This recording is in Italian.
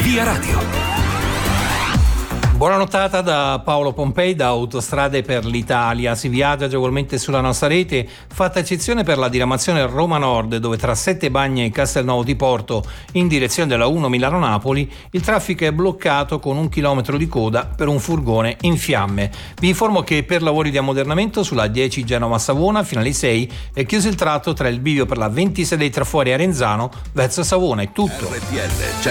Via Radio. Buona nottata da Paolo Pompei da Autostrade per l'Italia. Si viaggia agevolmente sulla nostra rete, fatta eccezione per la diramazione Roma Nord, dove tra Sette Bagne e Castelnuovo di Porto in direzione della 1 Milano-Napoli il traffico è bloccato con 1 chilometro di coda per un furgone in fiamme. Vi informo che per lavori di ammodernamento sulla 10 Genova-Savona fino alle 6 è chiuso il tratto tra il bivio per la 26 dei Trafori a Renzano verso Savona. È tutto.